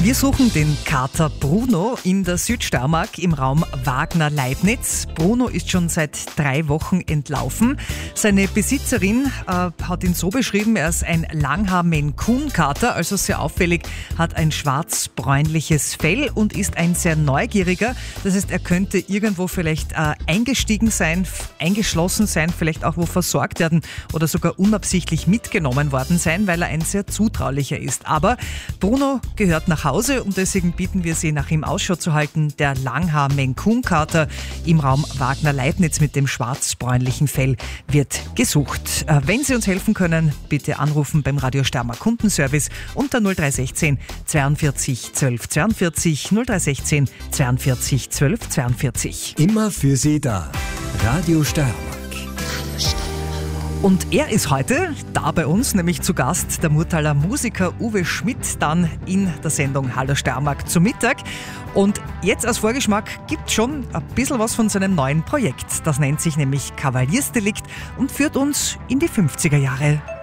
Wir suchen den Kater Bruno in der Südsteiermark im Raum Wagner-Leibnitz. Bruno ist schon seit 3 Wochen entlaufen. Seine Besitzerin hat ihn so beschrieben, er ist ein Langhaar-Maine-Coon-Kater, also sehr auffällig, hat ein schwarz-bräunliches Fell und ist ein sehr neugieriger. Das heißt, er könnte irgendwo vielleicht eingestiegen sein, eingeschlossen sein, vielleicht auch wo versorgt werden oder sogar unabsichtlich mitgenommen worden sein, weil er ein sehr zutraulicher ist. Aber Bruno gehört nach Hause und deswegen bieten wir Sie, nach ihm Ausschau zu halten. Der Langhaar-Maine-Coon-Kater im Raum Wagner-Leibnitz mit dem schwarz-bräunlichen Fell wird gesucht. Wenn Sie uns helfen können, bitte anrufen beim Radio Steiermark Kundenservice unter 0316 42 12 42 0316 42 12 42. Immer für Sie da. Radio Steiermark. Und er ist heute da bei uns, nämlich zu Gast, der Murtaler Musiker Uwe Schmidt, dann in der Sendung Hallo Steiermark zum Mittag. Und jetzt als Vorgeschmack gibt es schon ein bisschen was von seinem neuen Projekt. Das nennt sich nämlich Kavaliersdelikt und führt uns in die 50er Jahre.